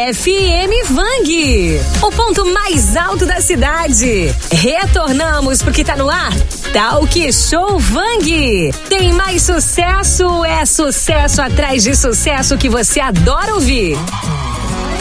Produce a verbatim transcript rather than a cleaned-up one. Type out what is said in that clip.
F M Vang, o ponto mais alto da cidade. Retornamos porque tá no ar Talk Show Vang. Tem mais sucesso, é sucesso atrás de sucesso que você adora ouvir.